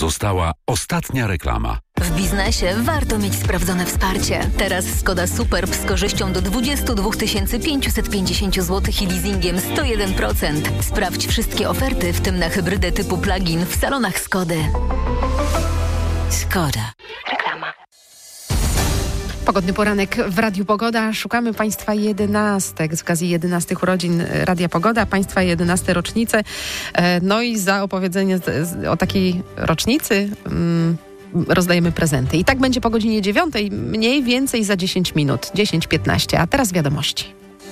Została ostatnia reklama. W biznesie warto mieć sprawdzone wsparcie. Teraz Skoda Superb z korzyścią do 22 550 zł i leasingiem 101%. Sprawdź wszystkie oferty, w tym na hybrydę typu plug-in w salonach Skody. Skoda. Reklama. Pogodny poranek w Radiu Pogoda. Szukamy Państwa 11 z okazji 11 urodzin Radia Pogoda, Państwa 11 rocznice. No i za opowiedzenie o takiej rocznicy rozdajemy prezenty. I tak będzie po godzinie 9, mniej więcej za 10 minut, 10-15. A teraz wiadomości.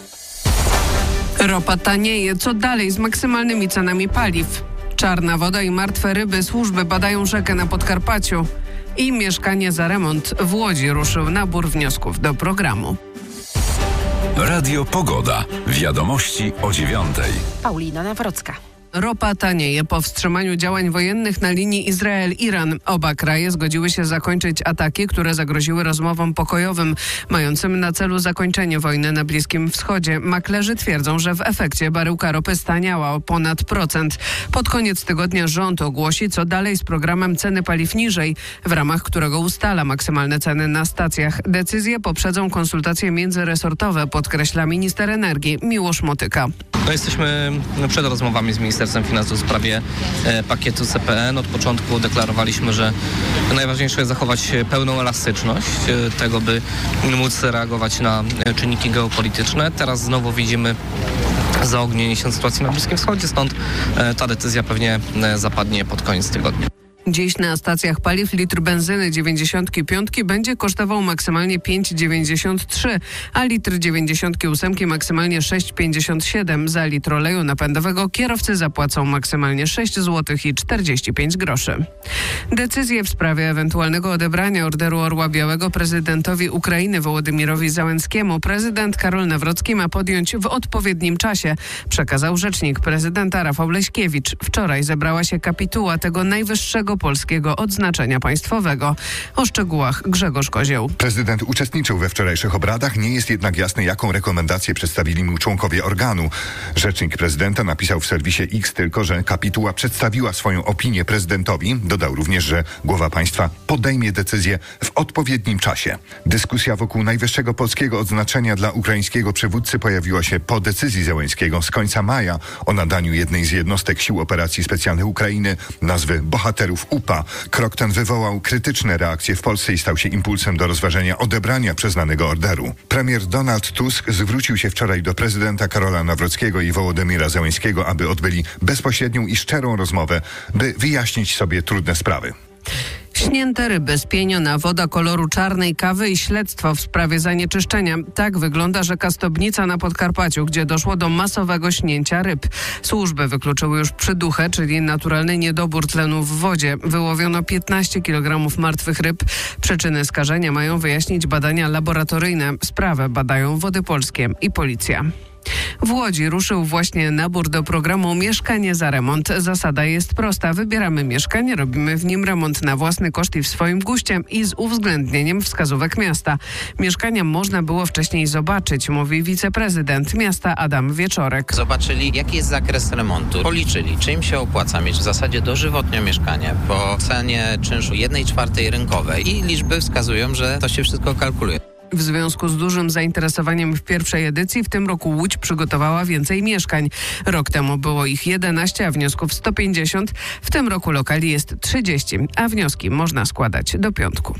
Ropa tanieje. Co dalej z maksymalnymi cenami paliw? Czarna woda i martwe ryby. Służby badają rzekę na Podkarpaciu. I mieszkanie za remont. W Łodzi ruszył nabór wniosków do programu. Radio Pogoda. Wiadomości o 9. Paulina Nawrocka. Ropa tanieje po wstrzymaniu działań wojennych na linii Izrael-Iran. Oba kraje zgodziły się zakończyć ataki, które zagroziły rozmowom pokojowym, mającym na celu zakończenie wojny na Bliskim Wschodzie. Maklerzy twierdzą, że w efekcie baryłka ropy staniała o ponad 1%. Pod koniec tygodnia rząd ogłosi, co dalej z programem ceny paliw niżej, w ramach którego ustala maksymalne ceny na stacjach. Decyzje poprzedzą konsultacje międzyresortowe, podkreśla minister energii Miłosz Motyka. Jesteśmy przed rozmowami z Ministerstwem Finansów w sprawie pakietu CPN. Od początku deklarowaliśmy, że najważniejsze jest zachować pełną elastyczność tego, by móc reagować na czynniki geopolityczne. Teraz znowu widzimy zaognienie się sytuacji na Bliskim Wschodzie, stąd ta decyzja pewnie zapadnie pod koniec tygodnia. Dziś na stacjach paliw litr benzyny 95 będzie kosztował maksymalnie 5,93, a litr 98 maksymalnie 6,57. Za litr oleju napędowego kierowcy zapłacą maksymalnie 6 zł i 45 groszy. Decyzję w sprawie ewentualnego odebrania Orderu Orła Białego prezydentowi Ukrainy Wołodymyrowi Załęckiemu prezydent Karol Nawrocki ma podjąć w odpowiednim czasie, przekazał rzecznik prezydenta Rafał Leśkiewicz. Wczoraj zebrała się kapituła tego najwyższego polskiego odznaczenia państwowego. O szczegółach Grzegorz Kozioł. Prezydent uczestniczył we wczorajszych obradach, nie jest jednak jasne, jaką rekomendację przedstawili mu członkowie organu. Rzecznik prezydenta napisał w serwisie X tylko, że kapituła przedstawiła swoją opinię prezydentowi. Dodał również, że głowa państwa podejmie decyzję w odpowiednim czasie. Dyskusja wokół najwyższego polskiego odznaczenia dla ukraińskiego przywódcy pojawiła się po decyzji Załęckiego z końca maja o nadaniu jednej z jednostek sił operacji specjalnych Ukrainy nazwy bohaterów UPA. Krok ten wywołał krytyczne reakcje w Polsce i stał się impulsem do rozważenia odebrania przyznanego orderu. Premier Donald Tusk zwrócił się wczoraj do prezydenta Karola Nawrockiego i Wołodymyra Załęckiego, aby odbyli bezpośrednią i szczerą rozmowę, by wyjaśnić sobie trudne sprawy. Śnięte ryby, spieniona woda koloru czarnej kawy i śledztwo w sprawie zanieczyszczenia. Tak wygląda rzeka Stobnica na Podkarpaciu, gdzie doszło do masowego śnięcia ryb. Służby wykluczyły już przyduchę, czyli naturalny niedobór tlenu w wodzie. Wyłowiono 15 kg martwych ryb. Przyczyny skażenia mają wyjaśnić badania laboratoryjne. Sprawę badają Wody Polskie i policja. W Łodzi ruszył właśnie nabór do programu Mieszkanie za remont. Zasada jest prosta. Wybieramy mieszkanie, robimy w nim remont na własny koszt i w swoim guście i z uwzględnieniem wskazówek miasta. Mieszkania można było wcześniej zobaczyć, mówi wiceprezydent miasta Adam Wieczorek. Zobaczyli, jaki jest zakres remontu. Policzyli, czy im się opłaca mieć w zasadzie dożywotnie mieszkanie po cenie czynszu 1/4 rynkowej i liczby wskazują, że to się wszystko kalkuluje. W związku z dużym zainteresowaniem w pierwszej edycji w tym roku Łódź przygotowała więcej mieszkań. Rok temu było ich 11, a wniosków 150. W tym roku lokali jest 30, a wnioski można składać do piątku.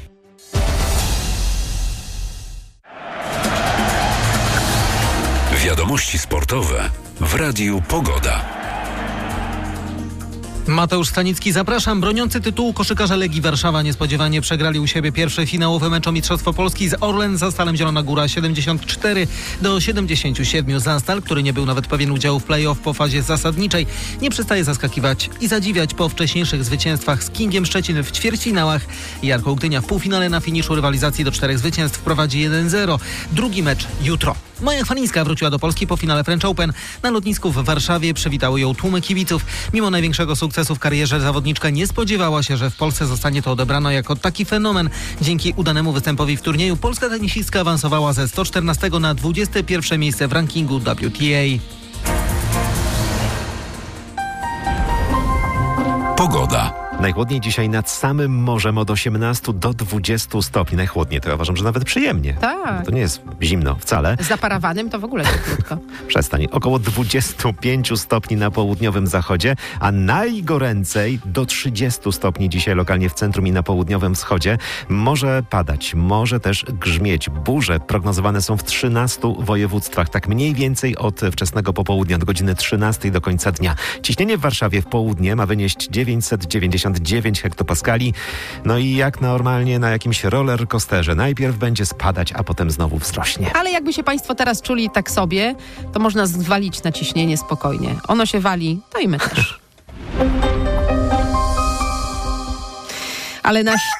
Wiadomości sportowe w Radiu Pogoda. Mateusz Stanicki, zapraszam. Broniący tytułu koszykarze Legii Warszawa niespodziewanie przegrali u siebie pierwszy finałowy mecz o Mistrzostwo Polski z Orlen Zastalem Zielona Góra 74-77. Zastal, który nie był nawet pewien udziału w play-off po fazie zasadniczej, nie przestaje zaskakiwać i zadziwiać po wcześniejszych zwycięstwach z Kingiem Szczecin w ćwierćfinałach. Jarko Gdynia w półfinale na finiszu rywalizacji do 4 zwycięstw prowadzi 1-0. Drugi mecz jutro. Maja Chwalińska wróciła do Polski po finale French Open. Na lotnisku w Warszawie przywitały ją tłumy kibiców. Mimo największego sukcesu w karierze zawodniczka nie spodziewała się, że w Polsce zostanie to odebrano jako taki fenomen. Dzięki udanemu występowi w turnieju polska tenisistka awansowała ze 114 na 21 miejsce w rankingu WTA. Pogoda. Najchłodniej dzisiaj nad samym morzem od 18 do 20 stopni. Najchłodniej to ja uważam, że nawet przyjemnie. Tak. To nie jest zimno wcale. Za parawanem to w ogóle krótko. Przestań. Około 25 stopni na południowym zachodzie, a najgoręcej do 30 stopni dzisiaj lokalnie w centrum i na południowym wschodzie. Może padać, może też grzmieć. Burze prognozowane są w 13 województwach. Tak mniej więcej od wczesnego popołudnia do godziny 13 do końca dnia. Ciśnienie w Warszawie w południe ma wynieść 999 hektopaskali. No i jak normalnie na jakimś roller coasterze. Najpierw będzie spadać, a potem znowu wzrośnie. Ale jakby się państwo teraz czuli tak sobie, to można zwalić na ciśnienie spokojnie. Ono się wali, to i my też. Ale nasz...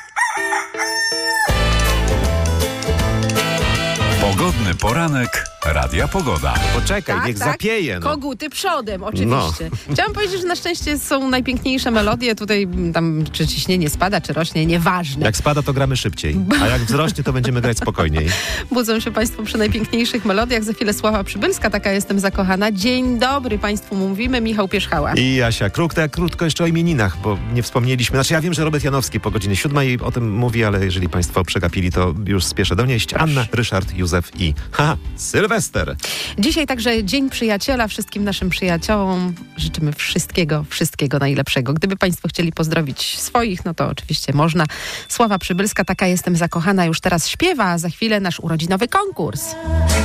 Pogodny poranek Radia Pogoda. Poczekaj, niech zapieje. No. Koguty przodem, oczywiście. Chciałam powiedzieć, że na szczęście są najpiękniejsze melodie. Tutaj tam czy ciśnienie spada, czy rośnie, nieważne. Jak spada, to gramy szybciej. A jak wzrośnie, to będziemy grać spokojniej. Budzą się państwo przy najpiękniejszych melodiach. Za chwilę Sława Przybylska, taka jestem zakochana. Dzień dobry państwu mówimy, Michał Pierzchała. I Jasia Kruk, tak krótko jeszcze o imieninach, bo nie wspomnieliśmy. Znaczy ja wiem, że Robert Janowski po godzinie 7 o tym mówi, ale jeżeli państwo przegapili, to już spieszę donieść. Anna, Ryszard, Józef i Sylwester. Dzisiaj także Dzień Przyjaciela. Wszystkim naszym przyjaciołom życzymy wszystkiego najlepszego. Gdyby państwo chcieli pozdrowić swoich, no to oczywiście można. Sława Przybylska, taka jestem zakochana, już teraz śpiewa, a za chwilę nasz urodzinowy konkurs.